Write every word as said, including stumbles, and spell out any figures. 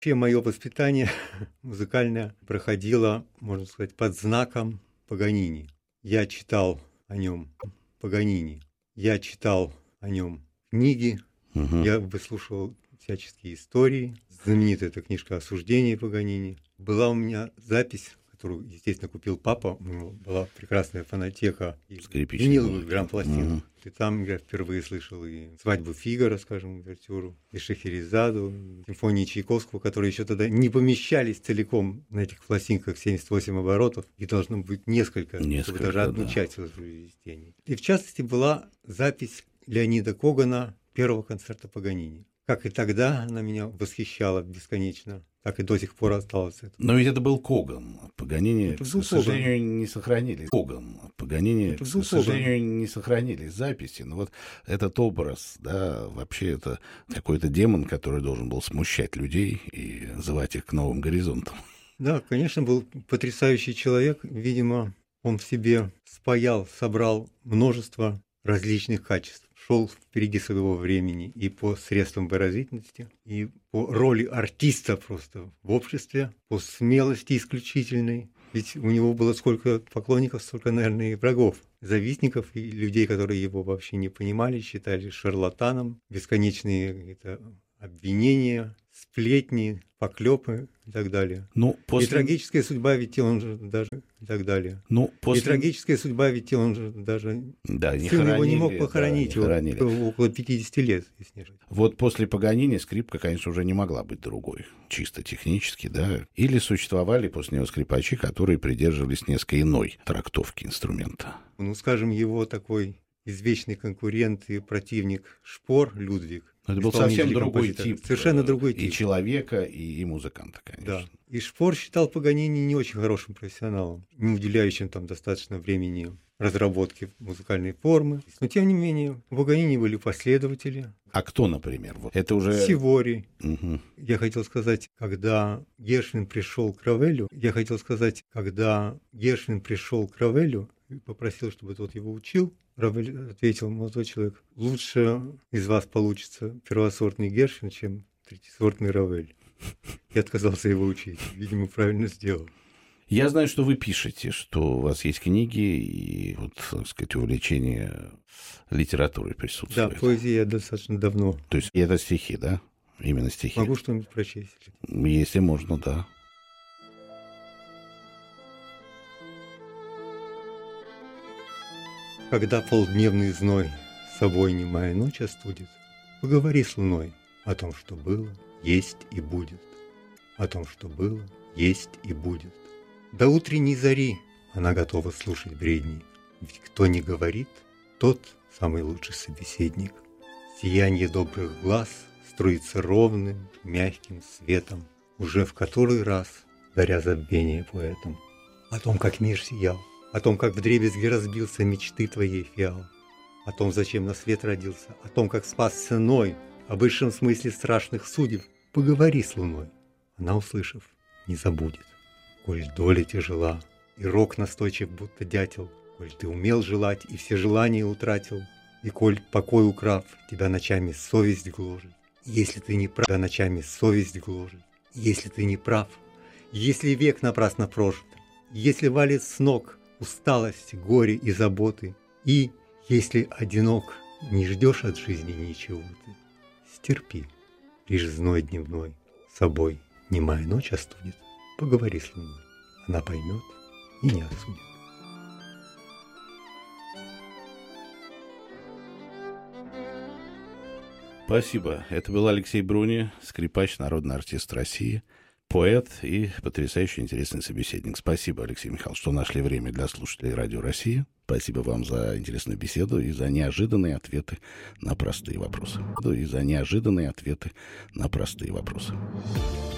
Вообще мое воспитание музыкальное проходило, можно сказать, под знаком Паганини. Я читал о нем Паганини, я читал о нем книги, угу. Я выслушивал всяческие истории. Знаменитая эта книжка «Осуждение Паганини». Была у меня запись, которую, естественно, купил папа. У него была прекрасная фонотека и виниловых грамм-пластинок. Угу. И там я впервые слышал и «Свадьбу Фигаро», скажем, увертюру, и «Шахерезаду», симфонии Чайковского, которые еще тогда не помещались целиком на этих пластинках семьдесят восемь оборотов, и должно быть несколько, несколько чтобы даже одну да. часть воспроизвести. И в частности была запись Леонида Когана первого концерта Паганини. Как и тогда она меня восхищала бесконечно, так и до сих пор осталось это. Но ведь это был Коган. Паганини, к сожалению, Коган. не сохранили. Коган. Паганини, к сожалению, Коган. не сохранили записи. Но вот этот образ, да, вообще это какой-то демон, который должен был смущать людей и звать их к новым горизонтам. Да, конечно, был потрясающий человек. Видимо, он в себе спаял, собрал множество различных качеств. Шел впереди своего времени и по средствам выразительности, и по роли артиста просто в обществе, по смелости исключительной. Ведь у него было сколько поклонников, столько, наверное, и врагов, завистников и людей, которые его вообще не понимали, считали шарлатаном, бесконечные какие-то обвинения, сплетни, поклепы и так далее. Ну, после... И трагическая судьба, ведь он же даже и так далее. Ну, после... И трагическая судьба, ведь он же даже да, не сын хоронили, его не мог похоронить, да, не его около пятидесяти лет, если не ошибаюсь. Вот после Паганини скрипка, конечно, уже не могла быть другой, чисто технически, да. Или существовали после него скрипачи, которые придерживались несколько иной трактовки инструмента. Ну, скажем, его такой извечный конкурент и противник Шпор Людвиг. Это был совсем другой тип. Совершенно другой тип. И человека, и, и музыканта, конечно. Да. И Шпор считал Паганини не очень хорошим профессионалом, не уделяющим там достаточно времени разработке музыкальной формы. Но, тем не менее, у Паганини были последователи. А кто, например? Вот это уже... Сивори. Угу. Я хотел сказать, когда Гершвин пришел к Равелю, я хотел сказать, когда Гершвин пришел к Равелю и попросил, чтобы тот его учил, Равель ответил: молодой человек, лучше из вас получится первосортный Гершвин, чем третьесортный Равель. Я отказался его учить. Видимо, правильно сделал. Я знаю, что вы пишете, что у вас есть книги и, вот, так сказать, увлечение литературой присутствует. Да, поэзия достаточно давно. То есть это стихи, да? Именно стихи. Могу что-нибудь прочесть? Если можно, да. Когда полдневный зной с собой немая ночь остудит, поговори с луной о том, что было, есть и будет. О том, что было, есть и будет. До утренней зари она готова слушать бредни, ведь кто не говорит, тот самый лучший собеседник. Сияние добрых глаз струится ровным, мягким светом, уже в который раз даря забвение поэтам. О том, как мир сиял, о том, как вдребезги разбился мечты твоей фиал, о том, зачем на свет родился, о том, как спас ценой, о высшем смысле страшных судеб, поговори с луной. Она, услышав, не забудет. Коль доля тяжела, и рок настойчив, будто дятел, коль ты умел желать и все желания утратил, и коль, покой украв, тебя ночами совесть гложет, если ты не прав, тебя ночами совесть гложет, если ты не прав, если век напрасно прожит, если валит с ног усталость, горе и заботы, и, если одинок, не ждешь от жизни ничего ты, стерпи, лишь зной дневной собой немая ночь остудит. Поговори с луной, она поймет и не осудит. Спасибо. Это был Алексей Бруни, скрипач, народный артист России, поэт и потрясающе интересный собеседник. Спасибо, Алексей Михайлович, что нашли время для слушателей Радио России. Спасибо вам за интересную беседу и за неожиданные ответы на простые вопросы. И за неожиданные ответы на простые вопросы.